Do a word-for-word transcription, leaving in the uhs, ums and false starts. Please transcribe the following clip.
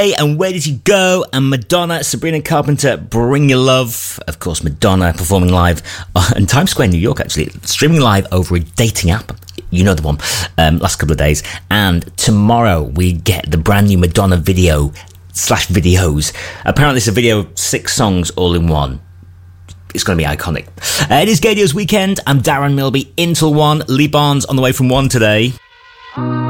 Hey, and Where Did You Go? And Madonna, Sabrina Carpenter, Bring Your Love. Of course, Madonna performing live in Times Square, New York, actually. Streaming live over a dating app. You know the one. Um, last couple of days. And tomorrow we get the brand new Madonna video slash videos. Apparently it's a video of six songs all in one. It's going to be iconic. Uh, it is Gaydios Weekend. I'm Darren Milby in till one. Lee Barnes on the way from one today.